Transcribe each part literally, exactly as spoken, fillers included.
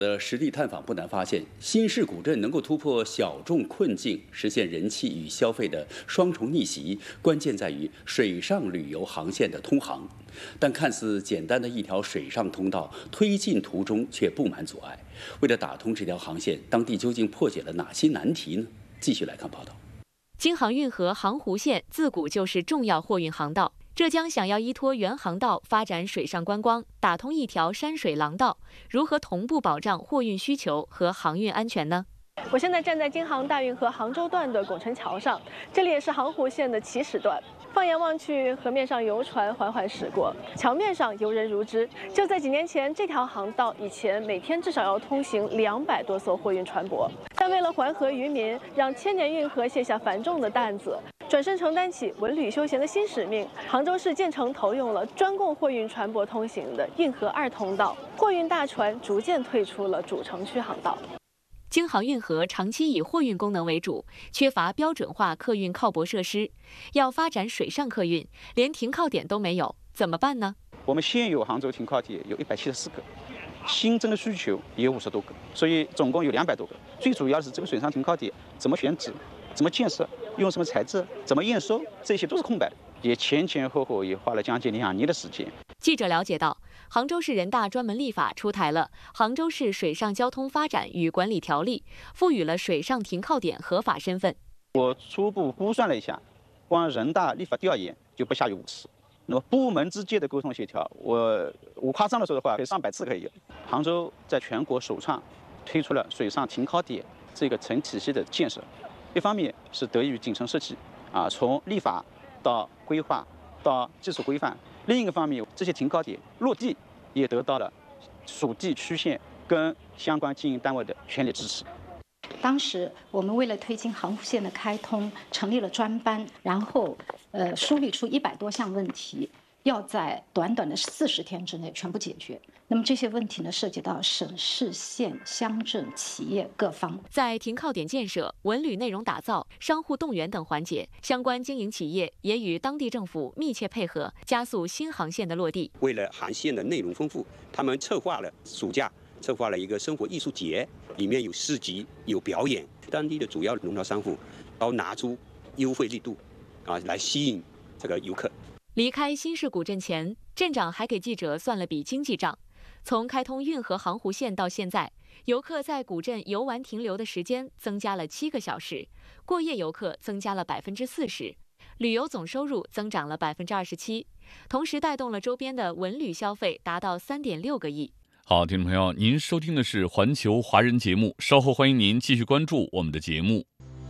的实地探访不难发现，新市古镇能够突破小众困境，实现人气与消费的双重逆袭，关键在于水上旅游航线的通航。但看似简单的一条水上通道，推进途中却布满阻碍。为了打通这条航线，当地究竟破解了哪些难题呢？继续来看报道。 京杭运河杭湖线自古就是重要货运航道。浙江想要依托原航道发展水上观光，打通一条山水廊道，如何同步保障货运需求和航运安全呢？ 我现在站在京杭大运河杭州段的拱辰桥上，这里也是杭湖线的起始段。放眼望去，河面上游船缓缓驶过，桥面上游人如织。就在几年前，这条航道以前每天至少要通行两百多艘货运船舶，但为了环河渔民，让千年运河卸下繁重的担子，转身承担起文旅休闲的新使命，杭州市建成投用了专供货运船舶通行的运河二通道，货运大船逐渐退出了主城区航道。 京杭运河长期以货运功能为主，缺乏标准化客运靠泊设施，要发展水上客运，连停靠点都没有，怎么办呢？ 我们现有杭州停靠点有一百七十四个，新增的需求也有五十多个，所以总共有两百多个。最主要的是这个水上停靠点怎么选址、怎么建设、用什么材质、怎么验收，这些都是空白的，也前前后后也花了将近两年的时间。 记者了解到，杭州市人大专门立法出台了《杭州市水上交通发展与管理条例》，赋予了水上停靠点合法身份。 我初步估算了一下，光人大立法调研就不下于五次。那么部门之间的沟通协调，我无夸张的说的话，可以上百次可以有。杭州在全国首创推出了水上停靠点这个成体系的建设，一方面是得益于景城设计啊，从立法到规划到技术规范。另一个方面，这些停靠点落地也得到了属地区县跟相关经营单位的全力支持。 当时我们为了推进杭湖线的开通，成立了专班，然后呃梳理出一百多项问题，要在短短的四十天之内全部解决。那么这些问题呢，涉及到省市县乡镇企业各方。 在停靠点建设、文旅内容打造、商户动员等环节，相关经营企业也与当地政府密切配合，加速新航线的落地。 为了航线的内容丰富，他们策划了暑假策划了一个生活艺术节，里面有市集、有表演，当地的主要农贸商户都拿出优惠力度啊，来吸引这个游客。 离开新市古镇前，镇长还给记者算了笔经济账。从开通运河杭湖线到现在，游客在古镇游玩停留的时间增加了七个小时，过夜游客增加了百分之四十，旅游总收入增长了百分之二十七，同时带动了周边的文旅消费达到三点六个亿。 好，听众朋友，您收听的是环球华人节目，稍后欢迎您继续关注我们的节目。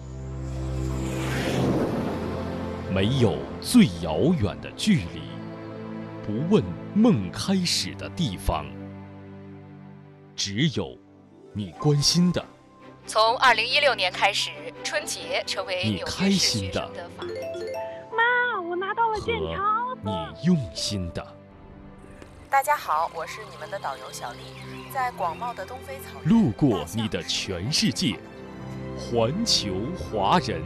没有最遥远的距离，不问梦开始的地方，只有你关心的。 从二零一六年开始，春节成为你开心的， 妈，我拿到了健康。 你用心的。 大家好，我是你们的导游小丽，在广袤的东非草原， 路过你的全世界，环球华人。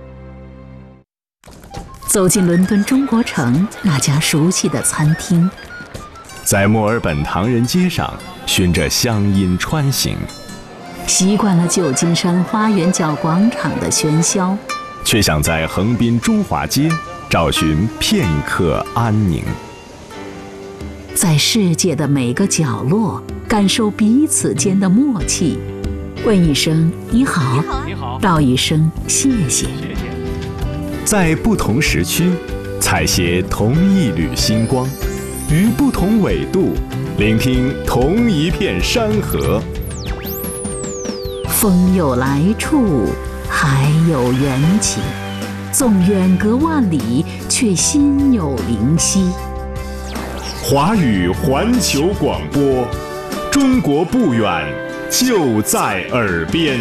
走进伦敦中国城那家熟悉的餐厅， 在墨尔本唐人街上循着乡音穿行， 习惯了旧金山花园角广场的喧嚣， 却想在横滨中华街找寻片刻安宁。 在世界的每个角落感受彼此间的默契，问一声你好， 你好， 道一声谢谢。 在不同时区采撷同一缕星光，于不同纬度聆听同一片山河。 风有来处，海有缘起，纵远隔万里，却心有灵犀。 华语环球广播，中国不远，就在耳边。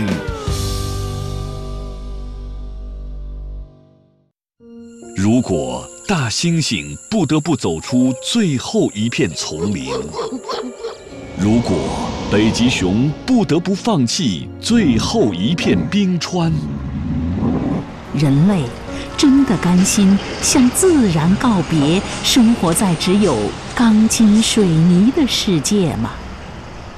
如果大猩猩不得不走出最后一片丛林，如果北极熊不得不放弃最后一片冰川， 人类真的甘心向自然告别，生活在只有钢筋水泥的世界吗？